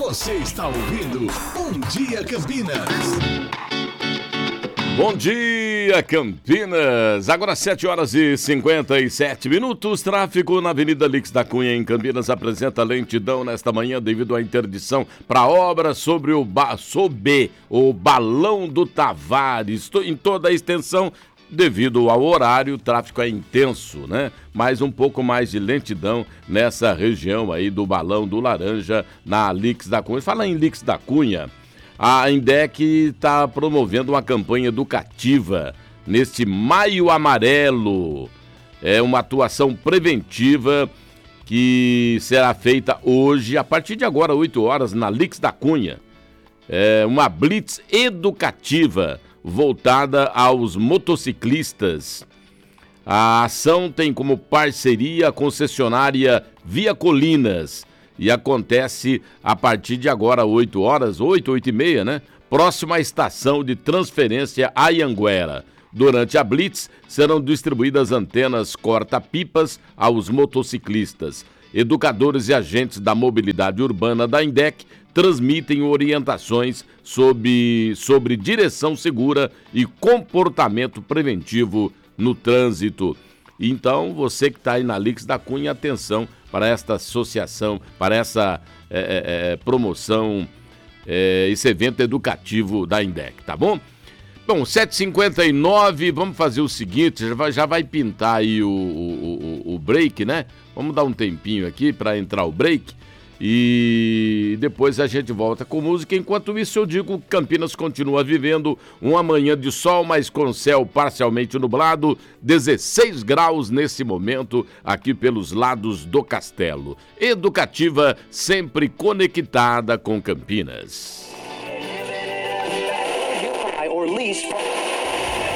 Você está ouvindo Bom Dia Campinas. Bom dia, Campinas. Agora 7h57. Tráfego na Avenida Lix da Cunha, em Campinas, apresenta lentidão nesta manhã devido à interdição para obra sobre o Balão do Tavares. Em toda a extensão, devido ao horário, o tráfego é intenso, né? Mas um pouco mais de lentidão nessa região aí do Balão do Laranja, na Lix da Cunha. Fala em Lix da Cunha. A INDEC está promovendo uma campanha educativa neste Maio Amarelo. É uma atuação preventiva que será feita hoje, a partir de agora, 8 horas, na Lix da Cunha. É uma blitz educativa voltada aos motociclistas. A ação tem como parceria a concessionária Via Colinas. E acontece a partir de agora, 8 horas, 8h30, né? Próxima à estação de transferência Anhanguera. Durante a blitz, serão distribuídas antenas corta-pipas aos motociclistas. Educadores e agentes da mobilidade urbana da INDEC transmitem orientações sobre direção segura e comportamento preventivo no trânsito. Então, você que está aí na Lix da Cunha, atenção para esta associação, para essa promoção, esse evento educativo da INDEC, tá bom? Bom, 7h59, vamos fazer o seguinte, já vai pintar aí o break, né? Vamos dar um tempinho aqui para entrar o break e depois a gente volta com música. Enquanto isso, eu digo que Campinas continua vivendo uma manhã de sol, mas com céu parcialmente nublado, 16 graus nesse momento aqui pelos lados do Castelo. Educativa, sempre conectada com Campinas.